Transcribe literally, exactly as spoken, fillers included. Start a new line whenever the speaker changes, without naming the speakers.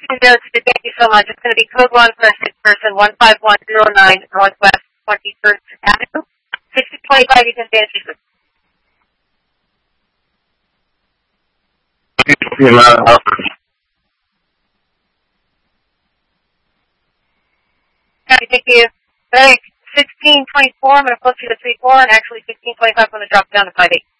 Thank you so much. It's going to be code one for six person, one five one zero nine Northwest twenty-first Avenue, sixty twenty-five East Fantasy. Copy, thank you. Thanks. sixteen twenty-four, I'm going to flip you to three four, and actually sixteen twenty-five, I'm going to drop down to five eight.